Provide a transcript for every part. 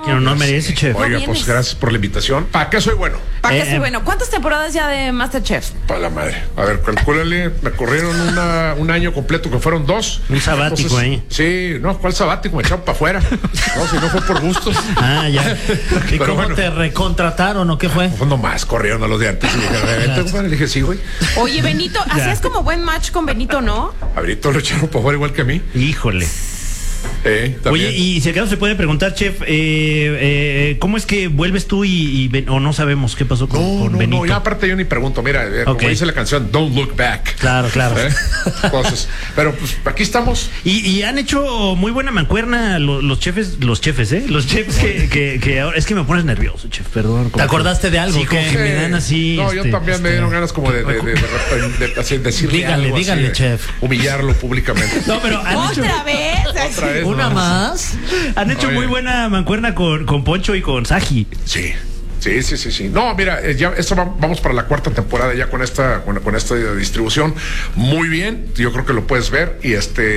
No, no merece, chef. Oiga, pues gracias por la invitación. ¿Para qué soy bueno? ¿Para qué soy bueno? ¿Cuántas temporadas ya de MasterChef? Para la madre. A ver, calcúlale. Me corrieron un año completo, que fueron 2. Un sabático ahí. Sí, no, ¿cuál sabático? Me echaron para afuera. No, si no fue por gusto. Ah, ya. ¿Y cómo te recontrataron o qué fue? Pues nomás corrieron a los de antes. Y le dije, sí, güey. Oye, Benito, hacías como buen match con Benito, ¿no? A Benito lo echaron para afuera igual que a mí. Híjole. Oye, y si acaso se puede preguntar, chef, ¿cómo es que vuelves tú o no sabemos qué pasó con Benito? No, ya aparte yo ni pregunto, mira, como dice la canción, Don't Look Back. Claro. Entonces, pero pues aquí estamos. Y han hecho muy buena mancuerna los chefs, Los chefs que ahora, es que me pones nervioso, chef, perdón. ¿Te acordaste de algo? Sí, como que me dan así. No, yo también me dieron ganas como de decirle dígale, algo dígale, así, chef. Humillarlo públicamente. No, pero ¿Otra vez? ¿Una más? Han hecho muy buena mancuerna con Poncho y con Saji. Sí. No, mira, ya esto vamos para la 4ª temporada ya con esta distribución. Muy bien, yo creo que lo puedes ver y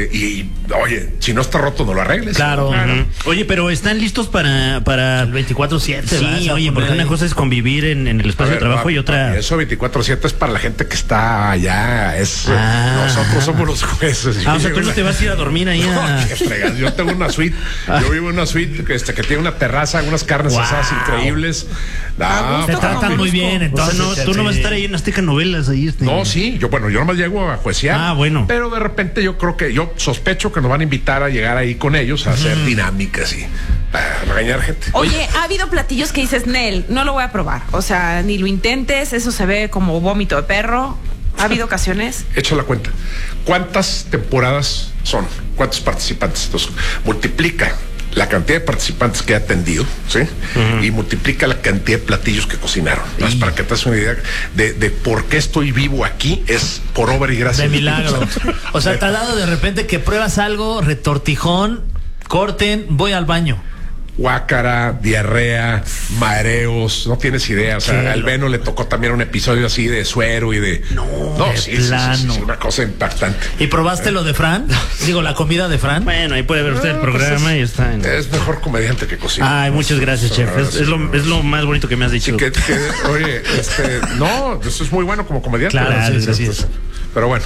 oye, si no está roto no lo arregles. Claro. Oye, pero están listos para el 24/7. Sí, oye, porque una cosa es convivir en el espacio de trabajo y otra. Eso 24/7 es para la gente que está allá. Nosotros somos los jueces. O sea, tú no te vas a ir a dormir ahí. Qué fregado. Yo tengo una suite. Yo vivo en una suite que tiene una terraza, unas carnes asadas increíbles. Te tratan muy bien, entonces. O sea, tú no vas a estar ahí en Azteca Novelas ahí. No, sí, yo nomás llego a juecear. Bueno. Pero de repente yo sospecho que nos van a invitar a llegar ahí con ellos a hacer dinámicas y a regañar gente. Oye, ha habido platillos que dices, Nel, no lo voy a probar. O sea, ni lo intentes, eso se ve como vómito de perro. ¿Ha habido ocasiones? Echa la cuenta. ¿Cuántas temporadas son? ¿Cuántos participantes? Entonces, multiplica la cantidad de participantes que he atendido, ¿sí? Y multiplica la cantidad de platillos que cocinaron. Para que te des una idea de por qué estoy vivo aquí, es por obra y gracia. De milagro. O sea, te ha dado de repente que pruebas algo, retortijón, corten, voy al baño. Guácara, diarrea, mareos, no tienes idea. O sea, al Beno le tocó también un episodio así de suero y de. Sí, una cosa impactante. ¿Y probaste lo de Fran? Digo, la comida de Fran. Bueno, ahí puede ver usted el programa y está en. Es mejor comediante que cocina. Ay, muchas gracias, chef. Es lo más bonito que me has dicho. Oye, no, eso es muy bueno como comediante. Claro, sí. Pero bueno.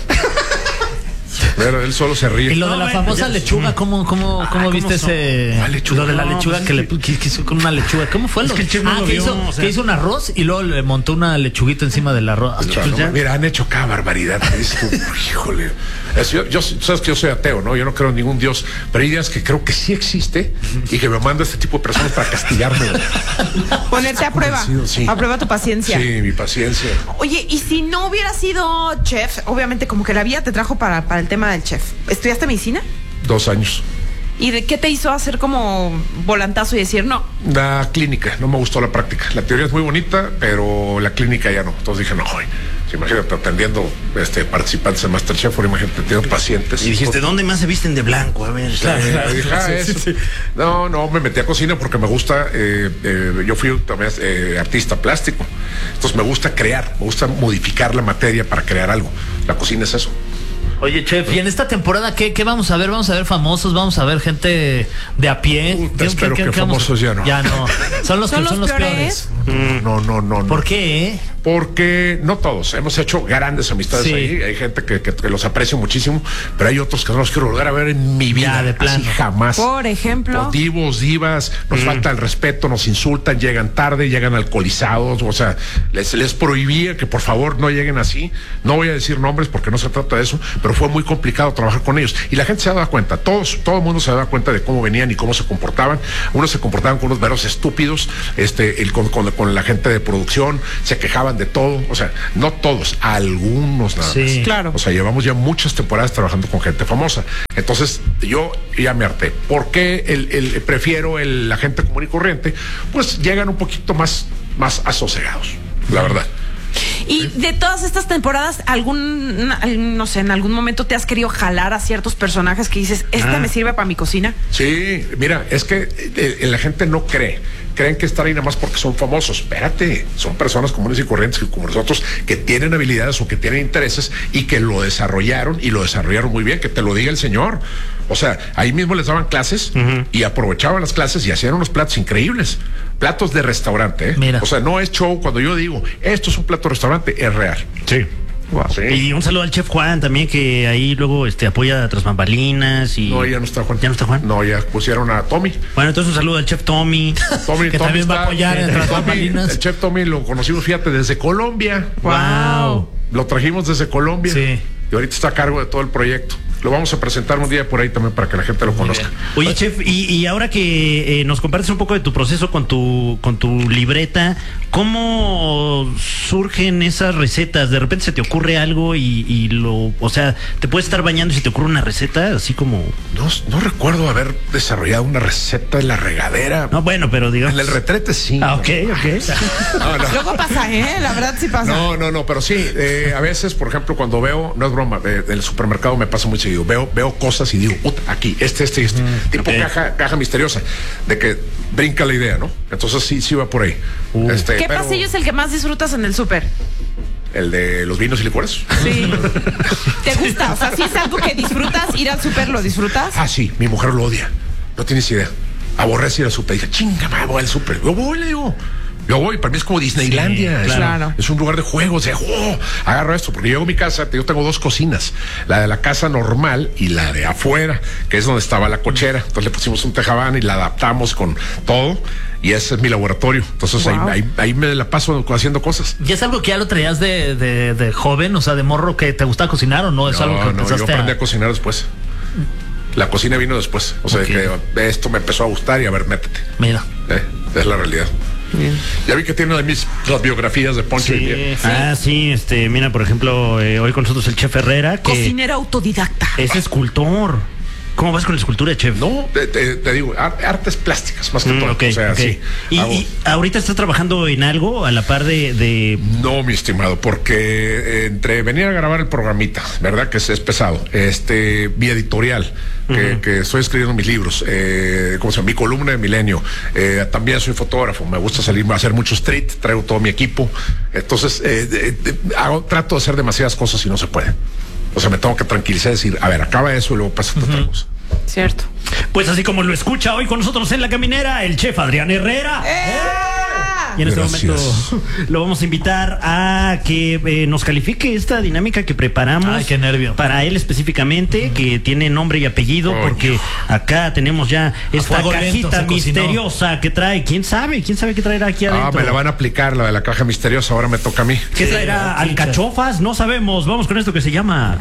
Pero él solo se ríe. Y lo de la famosa lechuga, ¿cómo viste ese? Lo de la lechuga que hizo con una lechuga. ¿Cómo fue? Que hizo un arroz y luego le montó una lechuguita encima del arroz. Mira, han hecho cada barbaridad. Híjole. Yo sabes que yo soy ateo, ¿no? Yo no creo en ningún Dios, pero hay días que creo que sí existe y que me manda este tipo de personas para castigarme. Ponerte a prueba. Sí. A prueba tu paciencia. Sí, mi paciencia. Oye, y si no hubiera sido chef, obviamente como que la vida te trajo para el tema del chef. ¿Estudiaste medicina? 2 años. ¿Y de qué te hizo hacer como volantazo y decir no? La clínica, no me gustó la práctica. La teoría es muy bonita, pero la clínica ya no. Entonces dije, no, joder. Imagínate atendiendo participantes de MasterChef, imagínate teniendo pacientes. Y dijiste, ¿dónde más se visten de blanco? A ver, Sí. No, me metí a cocina porque me gusta. Yo fui también artista plástico. Entonces me gusta crear, me gusta modificar la materia para crear algo. La cocina es eso. Oye, chef, ¿y en esta temporada qué vamos a ver? ¿Vamos a ver famosos? ¿Vamos a ver gente de a pie? Espero que famosos ya no. Ya no. Son los peores. No. ¿Por qué? Porque no todos. Hemos hecho grandes amistades ahí. Hay gente que los aprecio muchísimo, pero hay otros que no los quiero volver a ver en mi vida. Ya, de plano. Así jamás. Por ejemplo. Divos, divas, nos falta el respeto, nos insultan, llegan tarde, llegan alcoholizados. O sea, les prohibía que por favor no lleguen así. No voy a decir nombres porque no se trata de eso, pero fue muy complicado trabajar con ellos. Y la gente se daba cuenta, todo el mundo se daba cuenta de cómo venían y cómo se comportaban. Unos se comportaban con unos veros estúpidos, con la gente de producción, se quejaban de todo. O sea, no todos, algunos nada más. Claro. O sea, llevamos ya muchas temporadas trabajando con gente famosa. Entonces, yo ya me harté. ¿Por qué prefiero la gente común y corriente? Pues llegan un poquito más asosegados, la verdad. Y de todas estas temporadas, no sé, en algún momento te has querido jalar a ciertos personajes que dices, me sirve para mi cocina. Sí, mira, es que la gente no cree, creen que están ahí nada más porque son famosos. Espérate, son personas comunes y corrientes como nosotros que tienen habilidades o que tienen intereses y que lo desarrollaron y lo desarrollaron muy bien, que te lo diga el señor. O sea, ahí mismo les daban clases y aprovechaban las clases y hacían unos platos increíbles. Platos de restaurante, ¿eh? Mira. O sea, no es show. Cuando yo digo, esto es un plato de restaurante, es real. Sí. Wow. Sí. Y un saludo al chef Juan también, que ahí luego apoya tras bambalinas y... No, ya no está Juan. ¿Ya no está Juan? No, ya pusieron a Tommy. Bueno, entonces un saludo al chef Tommy. Que también va a apoyar en tras bambalinas. El chef Tommy lo conocimos, fíjate, desde Colombia. Wow. Lo trajimos desde Colombia. Sí. Y ahorita está a cargo de todo el proyecto. Lo vamos a presentar un día por ahí también para que la gente lo conozca. Oye, chef, y ahora que nos compartes un poco de tu proceso con tu libreta, ¿cómo surgen esas recetas? De repente se te ocurre algo o sea, te puedes estar bañando y se te ocurre una receta, así como... No recuerdo haber desarrollado una receta en la regadera. No, bueno, pero digamos... En el retrete sí. Ah, ok. No. Luego pasa, la verdad sí pasa. No, pero sí, a veces, por ejemplo, cuando veo, no es broma, del supermercado me pasa muy seguido, veo cosas y digo, aquí, este, tipo okay. caja misteriosa, de que brinca la idea, ¿no? Entonces sí va por ahí. ¿Qué pasillo es el que más disfrutas en el súper? El de los vinos y licores. Sí. ¿Te gusta? O sea, si es algo que disfrutas, ir al súper, ¿lo disfrutas? Ah, sí, mi mujer lo odia. No tienes idea. Aborrece ir al súper. Dice, chinga, voy al súper. Yo voy, le digo. Yo voy, para mí es como Disneylandia. Sí, claro. Es un lugar de juegos. Agarro esto, porque llego a mi casa, yo tengo 2 cocinas, la de la casa normal y la de afuera, que es donde estaba la cochera. Entonces le pusimos un tejabán y la adaptamos con todo. Y ese es mi laboratorio. Entonces wow. ahí me la paso haciendo cosas. ¿Y es algo que ya lo traías de joven, o sea, de morro, que te gustaba cocinar o no? Es algo que empezaste yo aprendí a cocinar después. La cocina vino después. O sea, que esto me empezó a gustar y a ver, métete. Mira. Es la realidad. Bien. Ya vi que tiene las biografías de Poncho y Miguel. Sí. Mira, por ejemplo, hoy con nosotros el chef Herrera, que cocinero autodidacta. Es escultor. ¿Cómo vas con la escultura, chef? No, te digo, artes plásticas más que todo. Okay, o sea, sí. ¿Y ahorita estás trabajando en algo a la par de...? No, mi estimado, porque entre venir a grabar el programita, ¿verdad? Que es pesado. Mi editorial, que estoy escribiendo mis libros, ¿cómo se llama? Mi columna de Milenio. También soy fotógrafo, me gusta salir a hacer mucho street, traigo todo mi equipo. Entonces, trato de hacer demasiadas cosas y no se puede. O sea, me tengo que tranquilizar y decir, a ver, acaba eso y luego pasa otra cosa. Cierto. Pues así como lo escucha hoy con nosotros en La Caminera, el chef Adrián Herrera. Y en este momento lo vamos a invitar a que nos califique esta dinámica que preparamos. Ay, qué nervio. Para él específicamente, que tiene nombre y apellido, porque acá tenemos ya esta cajita misteriosa que trae. ¿Quién sabe qué traerá aquí adentro? Me la van a aplicar, la de la caja misteriosa, ahora me toca a mí. ¿Qué traerá? ¿Alcachofas? No sabemos. Vamos con esto que se llama...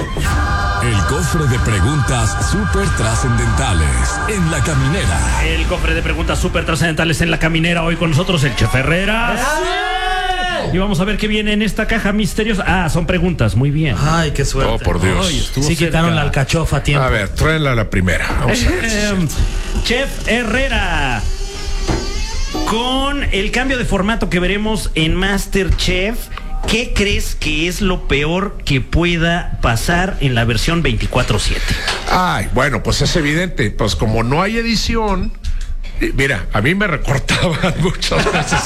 El cofre de preguntas súper trascendentales en La Caminera. El cofre de preguntas súper trascendentales en La Caminera. Hoy con nosotros el chef Herrera. Y vamos a ver qué viene en esta caja misteriosa. Son preguntas, muy bien. Ay, qué suerte. Oh, por Dios. Sí quitaron la alcachofa a tiempo. A ver, tráela la primera. Vamos a ver. Chef Herrera, con el cambio de formato que veremos en MasterChef, ¿qué crees que es lo peor que pueda pasar en la versión 24/7? Ay, bueno, pues es evidente. Pues como no hay edición... Mira, a mí me recortaban muchas veces.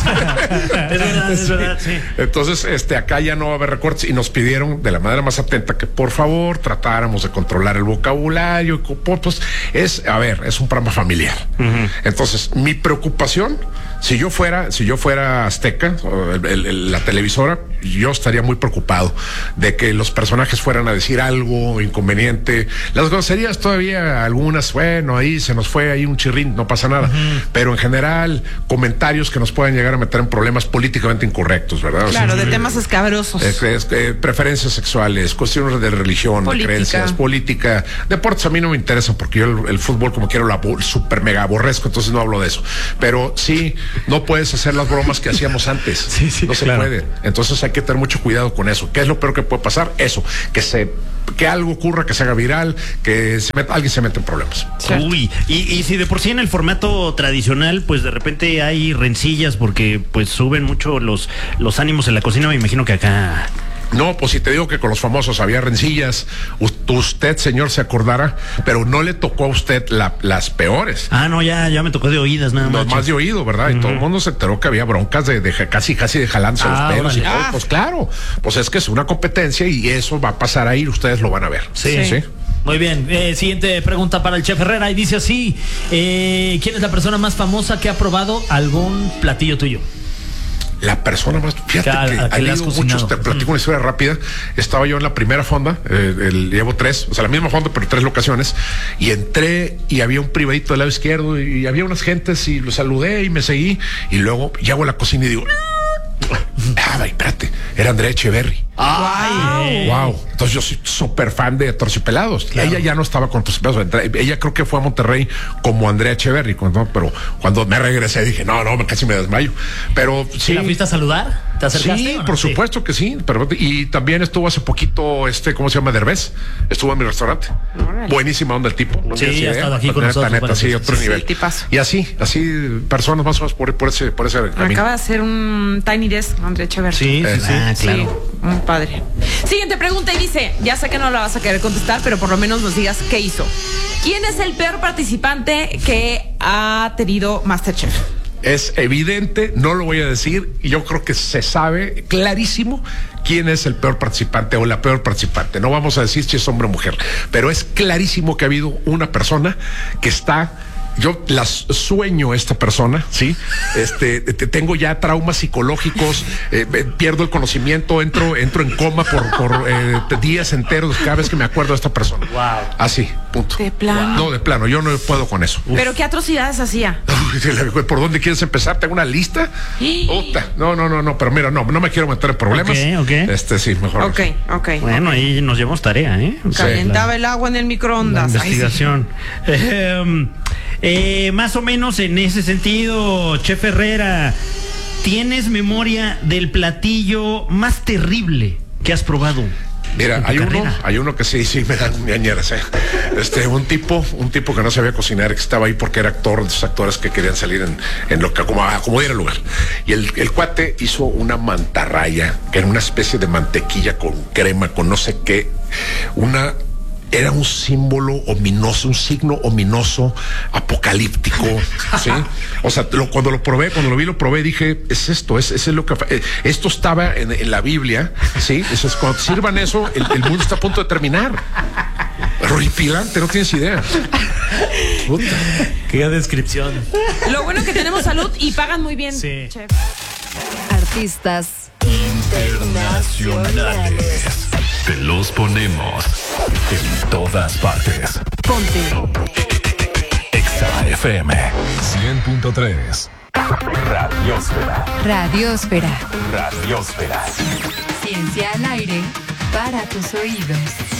Es verdad, sí. Entonces, acá ya no va a haber recortes y nos pidieron de la manera más atenta que por favor tratáramos de controlar el vocabulario. Pues es un programa familiar. Entonces, mi preocupación, si yo fuera Azteca, la televisora, yo estaría muy preocupado de que los personajes fueran a decir algo inconveniente. Las groserías todavía algunas, bueno, ahí se nos fue ahí un chirrín, no pasa nada. Pero en general, comentarios que nos puedan llegar a meter en problemas políticamente incorrectos, ¿verdad? Claro, de temas escabrosos. Preferencias sexuales, cuestiones de religión, de creencias, política. Deportes a mí no me interesan porque yo el fútbol como quiero super mega aborrezco, entonces no hablo de eso. Pero sí, no puedes hacer las bromas que hacíamos antes. No se puede. Entonces hay que tener mucho cuidado con eso. ¿Qué es lo peor que puede pasar? Eso, que algo ocurra, que se haga viral, que alguien se mete en problemas. ¿Cierto? Uy, y si de por sí en el formato tradicional, pues de repente hay rencillas porque pues suben mucho los ánimos en la cocina, me imagino que acá No, pues si te digo que con los famosos había rencillas, usted, señor, se acordará, pero no le tocó a usted las peores. No, ya me tocó de oídas nada más. Más de oído, ¿verdad? Y todo el mundo se enteró que había broncas de casi de jalándose los pelos y todo. Pues claro, pues es que es una competencia y eso va a pasar ahí, ustedes lo van a ver. Sí. Muy bien, siguiente pregunta para el Chef Herrera y dice así, ¿quién es la persona más famosa que ha probado algún platillo tuyo? La persona más, fíjate que ha leído muchos, te platico una historia rápida. Estaba yo en la primera fonda, llevo 3, o sea, la misma fonda, pero 3 locaciones, y entré y había un privadito del lado izquierdo y había unas gentes y los saludé y me seguí, y luego llego a la cocina y digo, espérate, era Andrea Echeverry. Wow. Entonces yo soy súper fan de Torcipelados. Claro. Ella ya no estaba con Torcipelados. Ella creo que fue a Monterrey como Andrea Echeverry, pero cuando me regresé dije, no, casi me desmayo. Pero sí. ¿La fuiste a saludar? ¿Te acercaste? Sí, por supuesto que sí. Y también estuvo hace poquito, ¿cómo se llama? Derbez. Estuvo en mi restaurante. Buenísima onda el tipo. No ha estado aquí con nosotros. Neta, sí, otro nivel. Y así, personas más o menos por ese camino. Acaba de hacer un Tiny Desk, Andrea Echeverry. Sí. Claro. Sí, muy padre. Siguiente pregunta y dice, ya sé que no la vas a querer contestar, pero por lo menos nos digas qué hizo. ¿Quién es el peor participante que ha tenido MasterChef? Es evidente, no lo voy a decir, y yo creo que se sabe clarísimo quién es el peor participante o la peor participante. No vamos a decir si es hombre o mujer, pero es clarísimo que ha habido una persona que está... Yo sueño esta persona, ¿sí? Tengo ya traumas psicológicos, pierdo el conocimiento, entro en coma por días enteros cada vez que me acuerdo de esta persona. Wow. Así, punto. ¿De plano? No, de plano, yo no puedo con eso. ¿Pero qué atrocidades hacía? ¿Por dónde quieres empezar? ¿Tengo una lista? No, pero mira, no me quiero meter en problemas. Okay. Sí, mejor. Ok. Bueno, ahí nos llevamos tarea, ¿eh? Calentaba el agua en el microondas. La investigación. Más o menos en ese sentido, Chef Herrera, ¿tienes memoria del platillo más terrible que has probado? Mira, hay uno que sí me dan ñañeras, un tipo que no sabía cocinar, que estaba ahí porque era actor, de esos actores que querían salir en lo que como era el lugar. Y el cuate hizo una mantarraya, que era una especie de mantequilla con crema, con no sé qué, era un símbolo ominoso, un signo ominoso, apocalíptico, ¿sí? O sea, cuando lo probé, dije, es esto, es lo que... esto estaba en la Biblia, ¿sí? Eso es, cuando sirvan eso, el mundo está a punto de terminar. Horripilante, no tienes idea. Puta. Qué descripción. Lo bueno es que tenemos salud y pagan muy bien, sí. Chef. Artistas internacionales. Te los ponemos en todas partes. Ponte Exa FM 100.3. Radiósfera. Ciencia al aire para tus oídos.